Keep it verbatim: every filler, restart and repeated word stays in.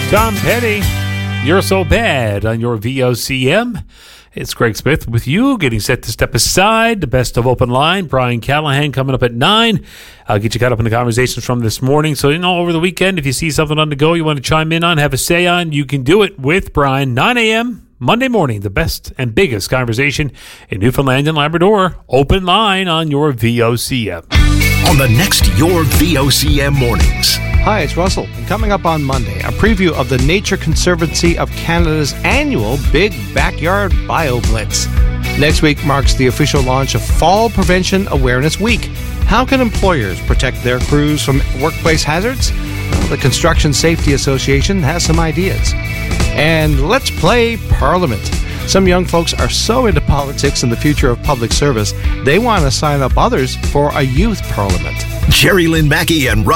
Tom Petty, You're So Bad on your V O C M. It's Greg Smith with you, getting set to step aside. The best of Open Line. Brian Callahan coming up at nine. I'll get you caught up in the conversations from this morning. So, you know, over the weekend, if you see something on the go you want to chime in on, have a say on, you can do it with Brian. nine a.m. Monday morning, the best and biggest conversation in Newfoundland and Labrador. Open Line on your V O C M. On the next Your V O C M Mornings. Hi, it's Russell. And coming up on Monday, a preview of the Nature Conservancy of Canada's annual Big Backyard Bio Blitz. Next week marks the official launch of Fall Prevention Awareness Week. How can employers protect their crews from workplace hazards? Well, the Construction Safety Association has some ideas. And let's play Parliament. Some young folks are so into politics and the future of public service, they want to sign up others for a youth parliament. Jerry Lynn Mackey and Russ